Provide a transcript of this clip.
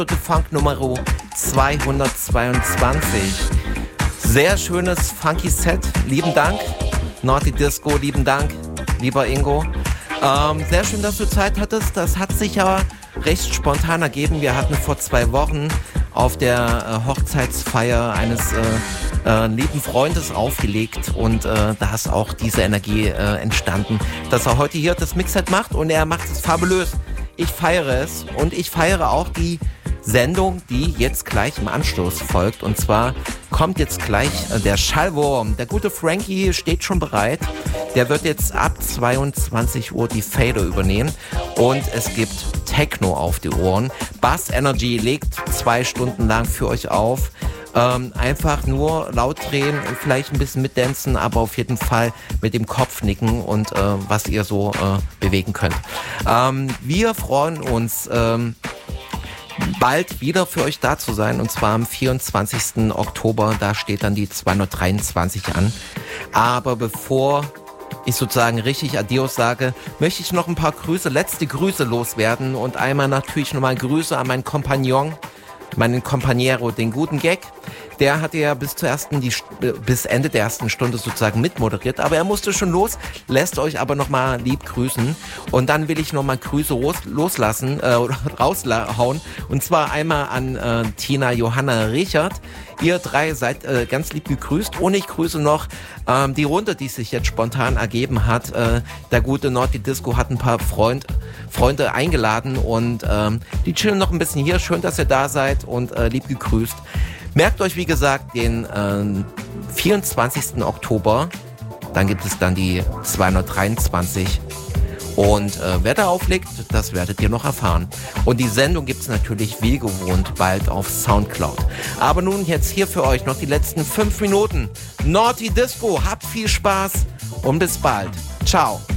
Funk Nummer 222. Sehr schönes funky Set. Lieben Dank. Naughty Disco, lieben Dank, lieber Ingo. Sehr schön, dass du Zeit hattest. Das hat sich ja recht spontan ergeben. Wir hatten vor 2 Wochen auf der Hochzeitsfeier eines lieben Freundes aufgelegt und da ist auch diese Energie entstanden, dass er heute hier das Mixset macht und er macht es fabulös. Ich feiere es und ich feiere auch die Sendung, die jetzt gleich im Anschluss folgt. Und zwar kommt jetzt gleich der Schallwurm. Der gute Frankie steht schon bereit. Der wird jetzt ab 22 Uhr die Fader übernehmen. Und es gibt Techno auf die Ohren. Bass Energy legt 2 Stunden lang für euch auf. Einfach nur laut drehen, vielleicht ein bisschen mitdancen, aber auf jeden Fall mit dem Kopf nicken und was ihr so bewegen könnt. Wir freuen uns bald wieder für euch da zu sein, und zwar am 24. Oktober, da steht dann die 223 an. Aber bevor ich sozusagen richtig Adios sage, möchte ich noch ein paar letzte Grüße loswerden und einmal natürlich nochmal Grüße an meinen Kompagnon, meinen Companiero, den guten Gag. Der hatte ja bis Ende der ersten Stunde sozusagen mitmoderiert, aber er musste schon los, lässt euch aber nochmal lieb grüßen. Und dann will ich nochmal Grüße raushauen. Und zwar einmal an Tina, Johanna, Richard. Ihr 3 seid ganz lieb gegrüßt. Und ich grüße noch die Runde, die sich jetzt spontan ergeben hat. Der gute Naughty Disco hat ein paar Freunde eingeladen und die chillen noch ein bisschen hier. Schön, dass ihr da seid und lieb gegrüßt. Merkt euch, wie gesagt, den 24. Oktober, dann gibt es dann die 223 und wer da auflegt, das werdet ihr noch erfahren. Und die Sendung gibt es natürlich wie gewohnt bald auf Soundcloud. Aber nun jetzt hier für euch noch die letzten 5 Minuten. Naughty Disco, habt viel Spaß und bis bald. Ciao.